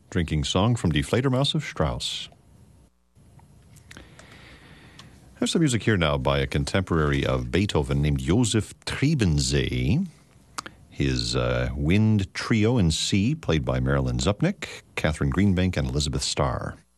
drinking song from Die Fledermaus of Strauss. There's some music here now by a contemporary of Beethoven named Josef Trebensee. His Wind Trio in C, played by Marilyn Zupnik, Catherine Greenbank, and Elizabeth Starr.